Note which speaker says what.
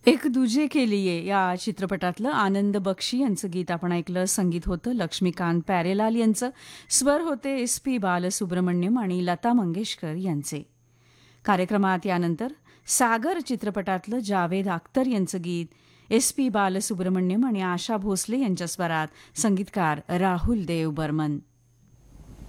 Speaker 1: एक दुजे के लिए या चित्रपटातलं आनंद बक्षी यांचं गीत आपण ऐकलं. संगीत होतं लक्ष्मीकांत प्यारेलाल यांचं. स्वर होते SP बालसुब्रमण्यम आणि लता मंगेशकर यांचे. कार्यक्रमात यानंतर सागर चित्रपटातलं जावेद अख्तर यांचं गीत SP बालसुब्रमण्यम आणि आशा भोसले यांच्या स्वरात. संगीतकार राहुल देव बर्मन.